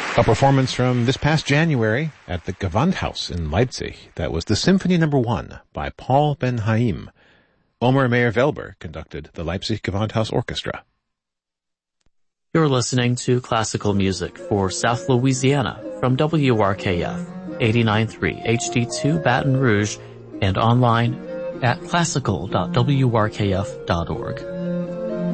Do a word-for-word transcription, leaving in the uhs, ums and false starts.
A performance from this past January at the Gewandhaus in Leipzig. That was the Symphony Number One by Paul Ben-Haim. Omer Meyer-Velber conducted the Leipzig Gewandhaus Orchestra. You're listening to classical music for South Louisiana from W R K F, eighty-nine point three H D two Baton Rouge, and online at classical dot w r k f dot org.